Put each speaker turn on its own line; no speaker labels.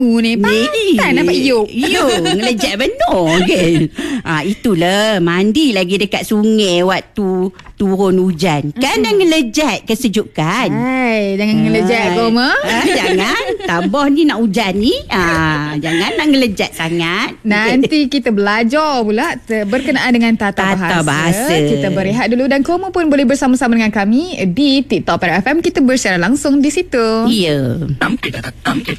Ni pantai nampak yuk.
Ngelejak benar kan. Itulah mandi lagi dekat sungai waktu turun hujan. Kan dah ngelejat kesejukan.
Hai, jangan ngelejat kau mah.
Jangan. Tabah ni nak hujan ni. Jangan nak ngelejat sangat.
Nanti kita belajar pula berkenaan dengan tata bahasa. Kita berehat dulu dan kamu pun boleh bersama-sama dengan kami di TikTok Para FM. Kita bersiaran langsung di situ.
Ya.